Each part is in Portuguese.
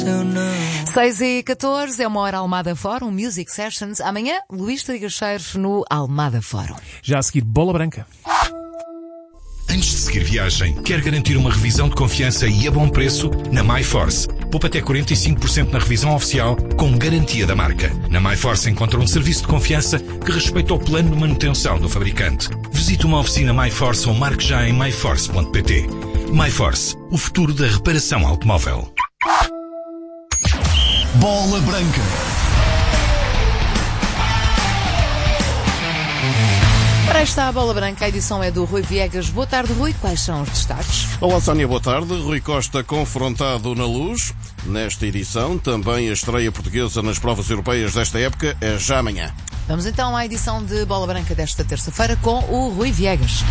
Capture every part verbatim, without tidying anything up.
seis e catorze é uma hora Almada Fórum, Music Sessions. Amanhã, Luís Trigacheiros no Almada Fórum. Já a seguir, Bola Branca. Antes de seguir viagem, quer garantir uma revisão de confiança e a bom preço? Na MyForce. Poupa até quarenta e cinco por cento na revisão oficial, com garantia da marca. Na MyForce encontra um serviço de confiança que respeita o plano de manutenção do fabricante. Visite uma oficina MyForce ou marque já em my force ponto p t. MyForce, o futuro da reparação automóvel. Bola Branca. Para esta Bola Branca, a edição é do Rui Viegas. Boa tarde, Rui. Quais são os destaques? Olá, Sónia. Boa tarde. Rui Costa confrontado na Luz. Nesta edição, também a estreia portuguesa nas provas europeias desta época é já amanhã. Vamos então à edição de Bola Branca desta terça-feira com o Rui Viegas.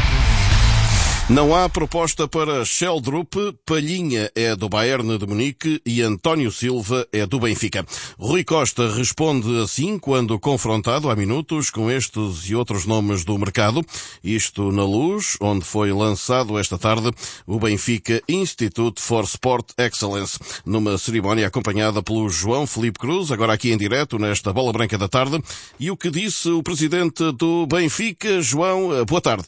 Não há proposta para Sheldrup, Palhinha é do Bayern de Munique e António Silva é do Benfica. Rui Costa responde assim quando confrontado há minutos com estes e outros nomes do mercado. Isto na Luz, onde foi lançado esta tarde o Benfica Institute for Sport Excellence, numa cerimónia acompanhada pelo João Felipe Cruz, agora aqui em direto nesta Bola Branca da tarde. E o que disse o presidente do Benfica, João, boa tarde.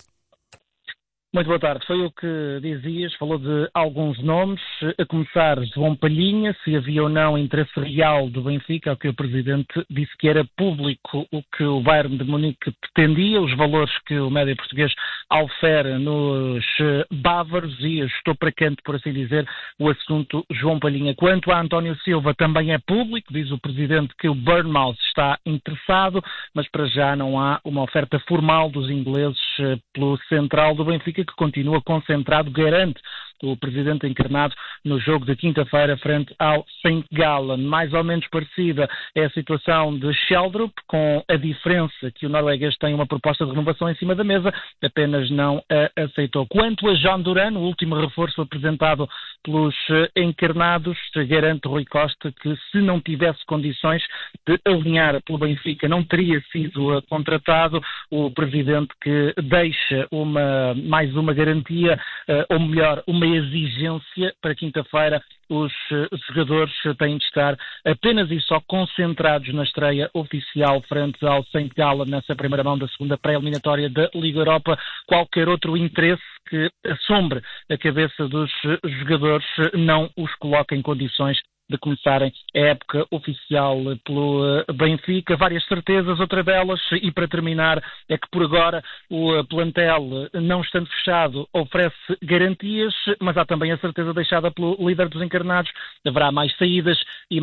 Muito boa tarde. Foi o que dizias, falou de alguns nomes, a começar João Palhinha, se havia ou não interesse real do Benfica, ao que o Presidente disse que era público o que o Bayern de Munique pretendia, os valores que o médio português aufere nos bávaros, e estou para canto, por assim dizer, o assunto João Palhinha. Quanto a António Silva, também é público, diz o Presidente que o Bournemouth está interessado, mas para já não há uma oferta formal dos ingleses pelo central do Benfica, que continua concentrado, garante o Presidente encarnado no jogo de quinta-feira frente ao Saint Gallen. Mais ou menos parecida é a situação de Sheldrup, com a diferença que o norueguês tem uma proposta de renovação em cima da mesa, apenas não a aceitou. Quanto a João Duran, o último reforço apresentado pelos encarnados, garante Rui Costa que se não tivesse condições de alinhar pelo Benfica não teria sido contratado. O Presidente que deixa uma, mais uma garantia, ou melhor, uma exigência para quinta-feira. Os jogadores têm de estar apenas e só concentrados na estreia oficial frente ao Saint Gallen nessa primeira mão da segunda pré-eliminatória da Liga Europa. Qualquer outro interesse que assombre a cabeça dos jogadores não os coloca em condições de começarem a época oficial pelo Benfica. Várias certezas, outra delas, e para terminar, é que por agora o plantel, não estando fechado, oferece garantias, mas há também a certeza deixada pelo líder dos encarnados, haverá mais saídas e